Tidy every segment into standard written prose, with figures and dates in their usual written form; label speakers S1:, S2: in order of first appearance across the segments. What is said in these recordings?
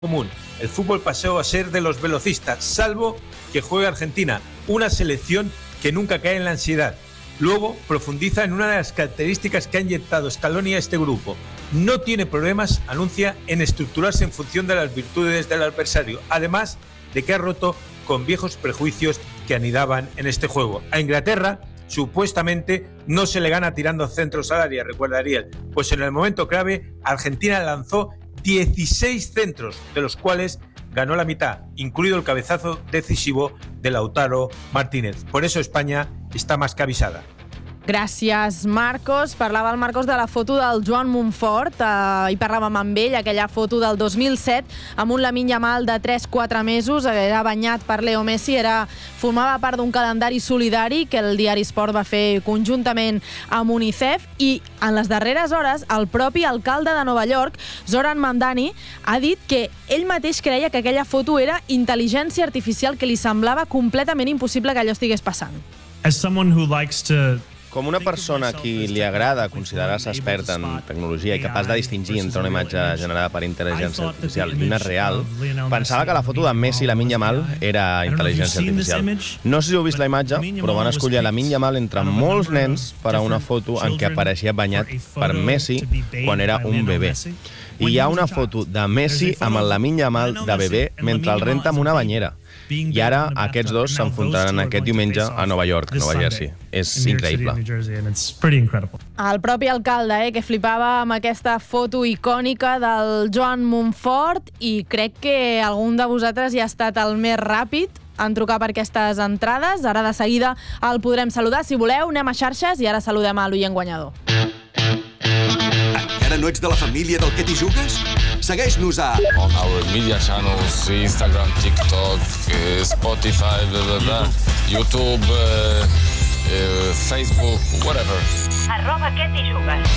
S1: común. El fútbol pasó a ser de los velocistas, salvo que juegue Argentina, una selección que nunca cae en la ansiedad. Luego profundiza en una de las características que ha inyectado Scaloni a este grupo. No tiene problemas, anuncia, en estructurarse en función de las virtudes del adversario, además de que ha roto con viejos prejuicios que anidaban en este juego. A Inglaterra, supuestamente, no se le gana tirando centros al área, recuerda Ariel, pues en el momento clave, Argentina lanzó 16 centros, de los cuales ganó la mitad, incluido el cabezazo decisivo de Lautaro Martínez. Por eso España està més que avisada.
S2: Gràcies, Marcos. Parlava el Marcos de la foto del Joan Montfort, i parlàvem amb ell, aquella foto del 2007, amb un Lamine Yamal de 3-4 mesos, era banyat per Leo Messi, formava part d'un calendari solidari que el diari Sport va fer conjuntament amb UNICEF, i en les darreres hores el propi alcalde de Nova York, Zoran Mamdani, ha dit que ell mateix creia que aquella foto era intel·ligència artificial, que li semblava completament impossible que allò estigués passant.
S3: Com una persona a qui li agrada considerar-se experta en tecnologia i capaç de distingir entre una imatge generada per intel·ligència artificial i una real, pensava que la foto de Messi i Lamine Yamal era intel·ligència artificial. No sé si heu vist la imatge, però van escollir Lamine Yamal entre molts nens per a una foto en què apareixia banyat per Messi quan era un bebè. I hi ha una foto de Messi amb el Lamine Yamal de bebè mentre el renta amb una banyera. I ara aquests dos s'enfrontaran aquest diumenge a Nova York, Nova Jersey. És increïble.
S2: El propi alcalde, que flipava amb aquesta foto icònica del Joan Montfort, i crec que algun de vosaltres ja ha estat el més ràpid en trucar per aquestes entrades. Ara de seguida el podrem saludar. Si voleu, anem a xarxes i ara saludem a l'oient guanyador.
S4: Encara no ets de la família del Que t'hi jugues? Segueix-nos a
S5: on our media channels, Instagram, TikTok, Spotify, YouTube, Facebook, whatever.
S6: @Que t'hi jugues.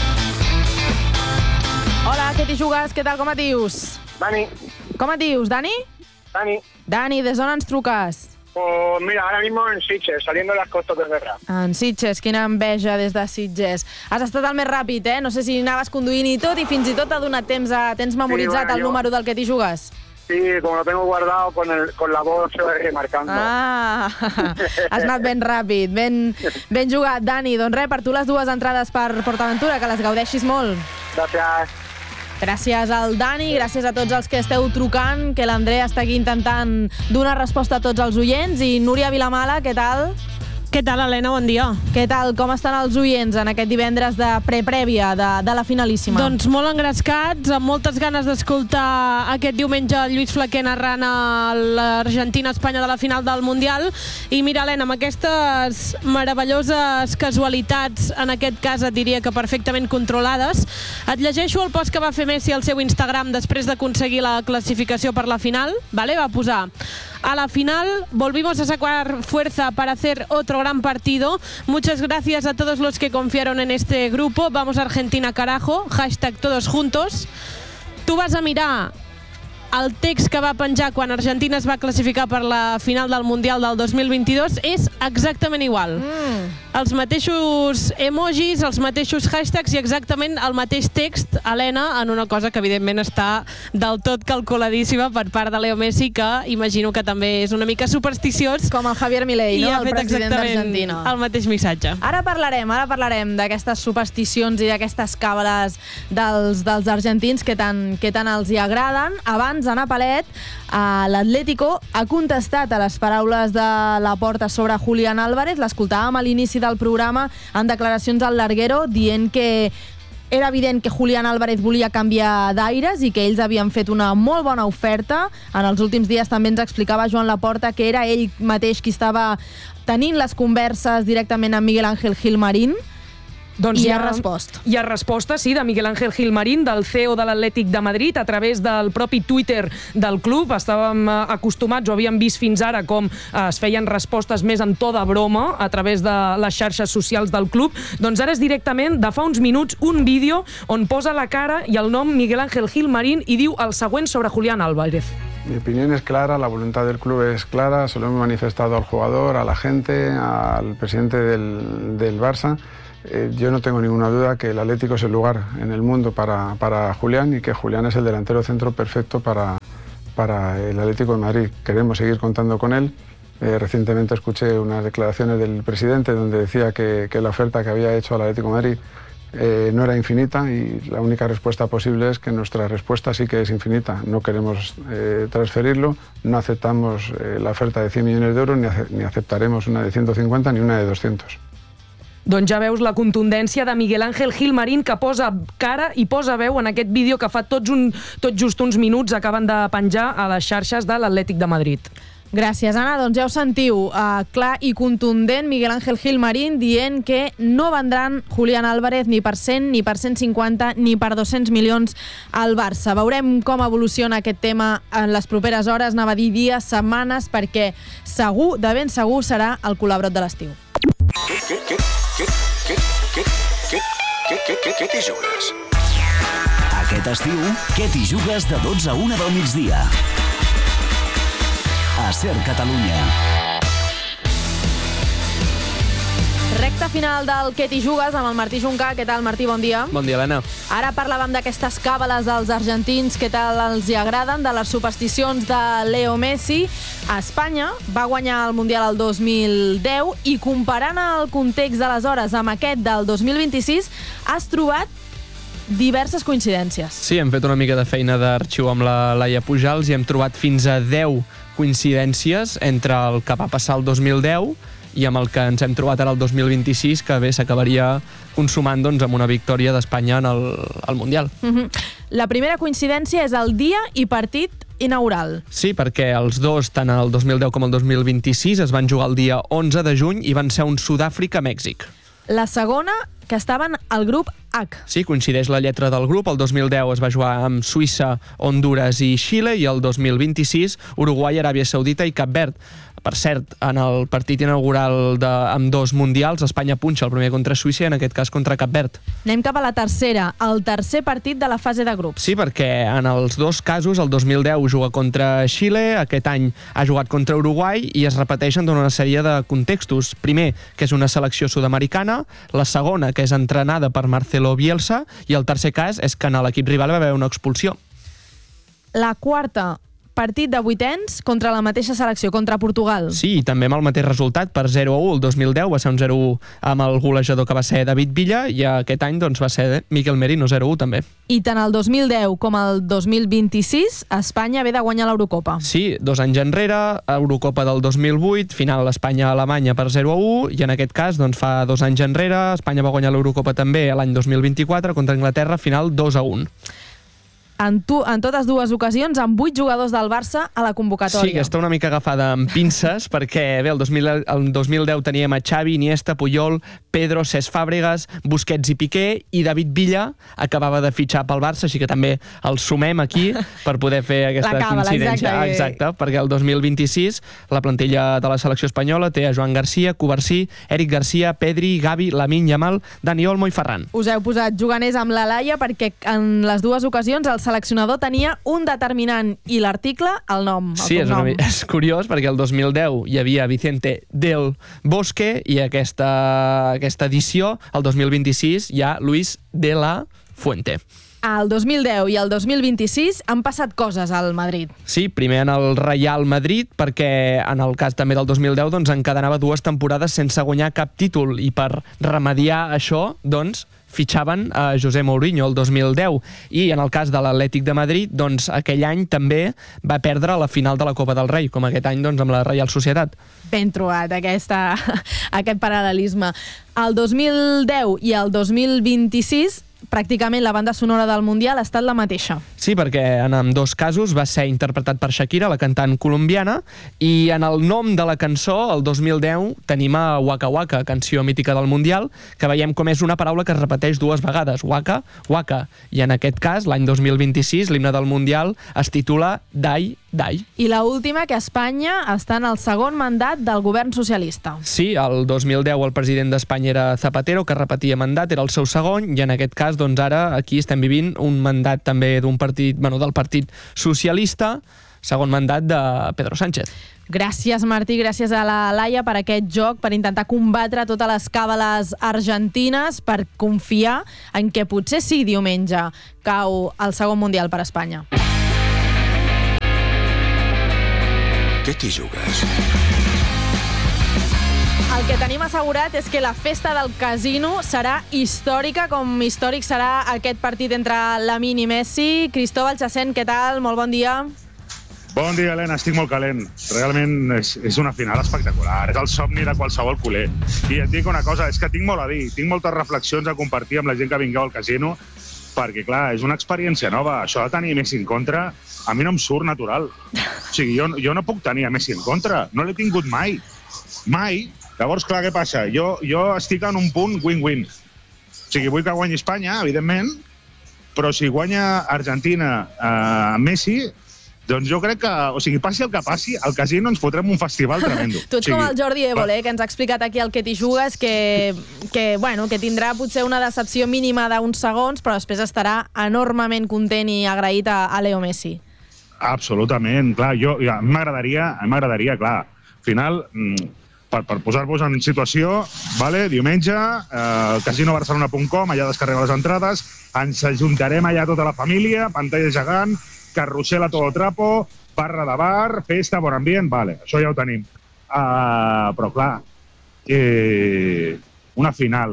S2: Hola, Que t'hi jugues? Què tal, com et dius?
S7: Dani.
S2: Com et dius, Dani?
S7: Dani.
S2: Dani, des d'on ens truques?
S7: Pues mira, ahora mismo en Sitges, saliendo de las costas de Guerra.
S2: En Sitges, quina enveja des de Sitges. Has estat el més ràpid, No sé si anaves conduint i tot, i fins i tot t'ha donat temps tens memoritzat el número del Que t'hi jugues?
S7: Sí, como lo tengo guardado con la voz marcando.
S2: Ah, has anat ben ràpid, ben jugat, Dani. Doncs res, per tu les dues entrades per PortAventura, que les gaudeixis molt.
S7: Gràcies.
S2: Gràcies al Dani, gràcies a tots els que esteu trucant, que l'Andrea està aquí intentant donar resposta a tots els oients. I Núria Vilamala, què tal?
S8: Què tal, Helena? Bon dia.
S2: Què tal? Com estan els oients en aquest divendres de preprèvia de la finalíssima?
S8: Doncs molt engrescats, amb moltes ganes d'escoltar aquest diumenge el Lluís Flaquer narrant a l'Argentina-Espanya de la final del Mundial. I mira, Helena, amb aquestes meravelloses casualitats, en aquest cas et diria que perfectament controlades, et llegeixo el post que va fer Messi al seu Instagram després d'aconseguir la clasificació per la final. Va posar: a la final volvimos a sacar fuerza para hacer otro gran partido. Muchas gracias a todos los que confiaron en este grupo. Vamos Argentina carajo. #todos juntos. Tu vas a mirar el text que va penjar quan Argentina es va classificar per la final del Mundial del 2022, és exactament igual. Els mateixos emojis, els mateixos hashtags i exactament el mateix text, Helena, en una cosa que evidentment està del tot calculadíssima per part de Leo Messi, que imagino que també és una mica supersticiós.
S2: Com el Javier Milei,
S8: no?
S2: El president d'Argentina.
S8: El mateix missatge.
S2: Ara parlarem d'aquestes supersticions i d'aquestes càbales dels argentins que tant els hi agraden. Abans, Ana Palet, l'Atlético ha contestat a les paraules de Laporta sobre Julián Álvarez. L'escoltàvem a l'inici del programa en declaracions al Larguero dient que era evident que Julián Álvarez volia canviar d'aires i que ells havien fet una molt bona oferta. En els últims dies també ens explicava Joan Laporta que era ell mateix qui estava tenint les converses directament amb Miguel Ángel Gilmarín.
S9: Doncs
S2: hi ha resposta.
S9: Hi ha resposta, sí, de Miguel Ángel Gilmarín, del CEO de l'Atlètic de Madrid, a través del propi Twitter del club. Estàvem acostumats, o havíem vist fins ara, com es feien respostes més en to de broma a través de les xarxes socials del club. Doncs ara és directament, de fa uns minuts, un vídeo on posa la cara i el nom Miguel Ángel Gilmarín i diu el següent sobre Julián Álvarez.
S10: Mi opinión es clara, la voluntad del club es clara, se lo hemos manifestado al jugador, a la gente, al presidente del Barça, Yo no tengo ninguna duda que el Atlético es el lugar en el mundo para Julián y que Julián es el delantero centro perfecto para el Atlético de Madrid. Queremos seguir contando con él. Recientemente escuché unas declaraciones del presidente donde decía que la oferta que había hecho al Atlético de Madrid no era infinita y la única respuesta posible es que nuestra respuesta sí que es infinita. No queremos transferirlo, no aceptamos la oferta de 100 millones de euros ni aceptaremos una de 150 ni una de 200.
S9: Doncs ja veus la contundència de Miguel Ángel Gilmarín, que posa cara i posa veu en aquest vídeo que fa tot just uns minuts acaben de penjar a les xarxes de l'Atlètic de Madrid.
S2: Gràcies, Anna. Doncs ja ho sentiu, clar i contundent, Miguel Ángel Gilmarín dient que no vendran Julián Álvarez ni per 100, ni per 150, ni per 200 milions al Barça. Veurem com evoluciona aquest tema en les properes hores, anava a dir dies, setmanes, perquè segur, de ben segur, serà el col·labrot de l'estiu.
S4: Què t'hi jugues?
S11: Aquest estiu, què t'hi jugues de 12 a 1 del migdia? A Ser Catalunya.
S2: Recta final del Què t'hi jugues amb el Martí Juncà. Què tal, Martí? Bon dia.
S12: Bon dia, Helena.
S2: Ara parlàvem d'aquestes càbales dels argentins, què tal els hi agraden, de les supersticions de Leo Messi. A Espanya va guanyar el Mundial el 2010 i comparant el context d'aleshores amb aquest del 2026 has trobat diverses coincidències.
S12: Sí, hem fet una mica de feina d'arxiu amb la Laia Pujals i hem trobat fins a 10 coincidències entre el que va passar el 2010 i amb el que ens hem trobat ara el 2026, que bé s'acabaria consumant doncs, amb una victòria d'Espanya en el Mundial.
S2: La primera coincidència és el dia i partit inaugural.
S12: Sí, perquè els dos, tant el 2010 com el 2026, es van jugar el dia 11 de juny i van ser un Sud-àfrica-Mèxic.
S2: La segona, que estaven al grup H.
S12: Sí, coincideix la lletra del grup. El 2010 es va jugar amb Suïssa, Hondures i Xile i el 2026 Uruguai, Aràbia Saudita i Cap Verd. Per cert, en el partit inaugural amb dos mundials, Espanya punxa el primer contra Suïssa i en aquest cas contra Cap Verd.
S2: Anem cap a la tercera, el tercer partit de la fase de grups.
S12: Sí, perquè en els dos casos, el 2010 juga contra Xile, aquest any ha jugat contra Uruguai i es repeteixen d'una sèrie de contextos. Primer, que és una selecció sud-americana, la segona, que és entrenada per Marcelo Bielsa, i el tercer cas és que en l'equip rival va haver una expulsió.
S2: La quarta, partit de vuitens contra la mateixa selecció, contra Portugal.
S12: Sí, i també amb el mateix resultat, per 0-1. El 2010 va ser un 0-1 amb el golejador que va ser David Villa i aquest any doncs, va ser Miquel Merino, 0-1 també.
S2: I tant el 2010 com el 2026, Espanya ve de guanyar l'Eurocopa.
S12: Sí, 2 anys enrere, Eurocopa del 2008, final Espanya-Alemanya per 0-1 i en aquest cas, doncs, fa 2 anys enrere, Espanya va guanyar l'Eurocopa també l'any 2024 contra Anglaterra, final 2-1.
S2: En totes dues ocasions, amb 8 jugadors del Barça a la convocatòria.
S12: Sí, que està una mica agafada amb pinces, perquè bé, el 2010 teníem a Xavi, Iniesta, Puyol, Pedro, Cesc Fàbregas, Busquets i Piqué, i David Villa acabava de fitxar pel Barça, així que també el sumem aquí per poder fer aquesta coincidència. Exacte, perquè el 2026 la plantilla de la selecció espanyola té a Joan Garcia, Covarsí, Eric Garcia, Pedri, Gavi, Lamine Yamal, Dani Olmo i Ferran.
S2: Us heu posat juganers amb la Laia perquè en les dues ocasions el seleccionador tenia un determinant i l'article, el nom, el cognom.
S12: Sí, és curiós perquè el 2010 hi havia Vicente del Bosque i aquesta edició, el 2026, hi ha Luis de la Fuente.
S2: El 2010 i el 2026 han passat coses al Madrid.
S12: Sí, primer en el Real Madrid, perquè en el cas també del 2010 doncs, encadenava 2 temporades sense guanyar cap títol i per remediar això, doncs, fitxaven a José Mourinho el 2010 i en el cas de l'Atlètic de Madrid doncs aquell any també va perdre la final de la Copa del Rei, com aquest any doncs amb la Reial Societat.
S2: Ben trobat aquest paral·lelisme. El 2010 i el 2026 pràcticament la banda sonora del Mundial ha estat la mateixa.
S12: Sí, perquè en ambdós casos va ser interpretat per Shakira, la cantant colombiana, i en el nom de la cançó, el 2010, tenim a Waka Waka, canció mítica del Mundial, que veiem com és una paraula que es repeteix 2 vegades, Waka, Waka. I en aquest cas, l'any 2026, l'himne del Mundial es titula Dai, Dai.
S2: I l'última, que Espanya està en el segon mandat del govern socialista.
S12: Sí, el 2010 el president d'Espanya era Zapatero, que repetia mandat, era el seu segon, i en aquest cas, doncs ara, aquí estem vivint un mandat també d'un partit, del Partit Socialista, segon mandat de Pedro Sánchez.
S2: Gràcies, Martí, gràcies a la Laia per aquest joc, per intentar combatre totes les càbales argentines, per confiar en què potser sí diumenge cau el segon Mundial per Espanya.
S4: Què t'hi jugues?
S2: El que tenim assegurat és que la festa del casino serà històrica, com històric serà aquest partit entre Lamine i Messi. Cristóbal Chacén, què tal? Molt bon dia.
S13: Bon dia, Helena. Estic molt calent. Realment és una final espectacular. És el somni de qualsevol culer. I et dic una cosa, és que tinc molt a dir. Tinc moltes reflexions a compartir amb la gent que vingueu al casino, perquè, clar, és una experiència nova. Això de tenir Messi en contra, a mi no em surt natural. O sigui, jo no puc tenir a Messi en contra. No l'he tingut mai. Mai. Llavors, clar, què passa? Jo estic en un punt win-win. O sigui, vull que guanyi Espanya, evidentment, però si guanya Argentina Messi, doncs jo crec que, o sigui, passi el que passi, al casino ens fotrem un festival tremendo.
S2: Tu ets com el Jordi Évole, que ens ha explicat aquí el que t'hi jugues, que tindrà potser una decepció mínima d'uns segons, però després estarà enormement content i agraït a Leo Messi.
S13: Absolutament, clar. A mi m'agradaria, clar, al final, per posar-vos en situació, diumenge, casinobarcelona.com, allà descarregueu les entrades, ens ajuntarem allà tota la família, pantalla gegant, carrusel a todo trapo, barra de bar, festa, bon ambient, això ja ho tenim. Però clar, una final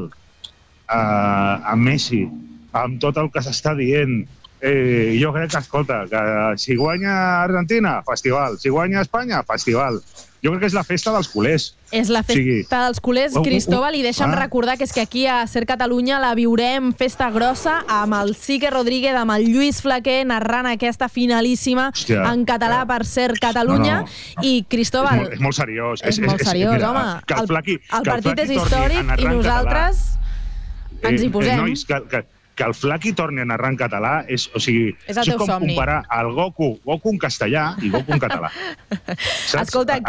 S13: amb Messi, amb tot el que s'està dient, jo crec que, escolta, que si guanya Argentina, festival, si guanya Espanya, festival. Jo crec que és la festa dels culers.
S2: És la festa dels culers, Cristóbal, i deixa'm recordar que és que aquí a Ser Catalunya la viurem festa grossa amb el Sique Rodríguez, amb el Lluís Flaquer, narrant aquesta finalíssima en català per Ser Catalunya. I, Cristóbal...
S13: És molt seriós.
S2: És molt seriós, home. El partit és històric i nosaltres ens hi posem.
S13: Que el Flaqui torni a narrar en català és
S2: com
S13: comparar el Goku en castellà i Goku en català.
S2: Escolta,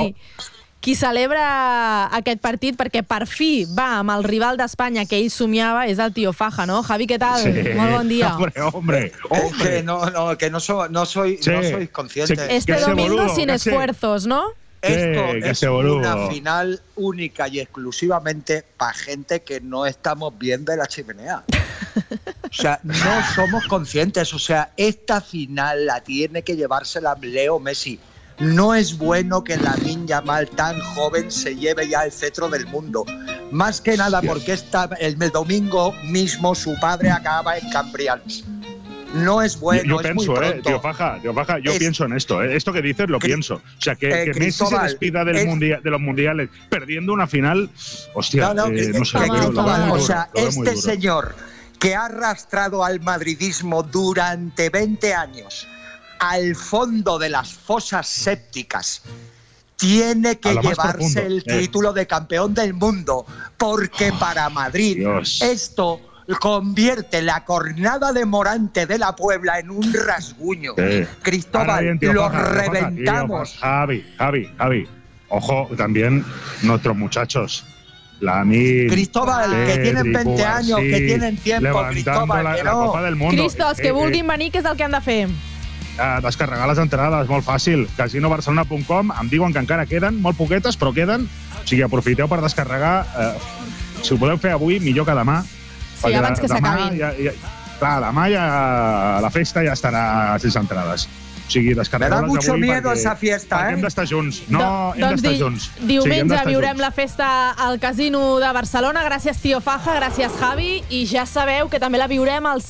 S2: qui celebra aquest partit perquè per fi va amb el rival d'Espanya que ell somiava és el Tío Faja, ¿no? Javi, ¿qué tal? Molt bon dia.
S13: Hombre.
S14: Que no soy consciente.
S2: Este domingo sin esfuerzos, ¿no?
S14: Esto es una final única y exclusivamente para gente que no estamos viendo la chimenea. O sea, no somos conscientes. O sea, esta final la tiene que llevársela Leo Messi. No es bueno que Lamine Yamal, tan joven, se lleve ya el cetro del mundo. Más que nada porque el domingo mismo su padre acaba en Cambrians. No es bueno,
S13: yo pienso,
S14: muy pronto.
S13: Tío Faja, yo pienso en esto. Esto que dices lo pienso. O sea, que Messi se despida de los mundiales perdiendo una final, hostia, no sé.
S14: O sea, este señor que ha arrastrado al madridismo durante 20 años al fondo de las fosas sépticas, tiene que llevarse el título de campeón del mundo, porque para Madrid esto convierte la cornada de Morante de la Puebla en un rasguño. Cristóbal, lo reventamos.
S13: Javi. Ojo, también nuestros muchachos.
S14: Cristóbal, que tienen 20 años, que tienen tiempo, Cristóbal, que no.
S2: Cristo, els que vulguin venir, què és el que han de fer?
S13: Descarregar les entrades, molt fàcil. casinobarcelona.com, em diuen que encara queden, molt poquetes, però queden. O sigui, aprofiteu per descarregar. Si ho podeu fer avui, millor que demà.
S2: Sí, abans que s'acabin.
S13: Clar, demà la festa ja estarà sense entrades. O sigui, descarregueu-les avui.
S14: Me da mucho miedo esa fiesta,
S13: perquè hem d'estar junts. No, hem d'estar junts.
S2: Diumenge viurem la festa al Casino de Barcelona. Gràcies, Tío Faja, gràcies, Javi. I ja sabeu que també la viurem al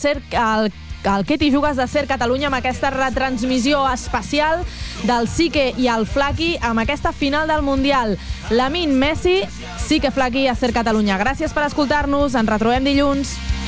S2: Què t'hi jugues de Ser Catalunya, amb aquesta retransmissió especial del Sique i el Flaqui, amb aquesta final del Mundial. Lamine, Messi, Sique, Flaqui a Ser Catalunya. Gràcies per escoltar-nos, ens retrobem dilluns.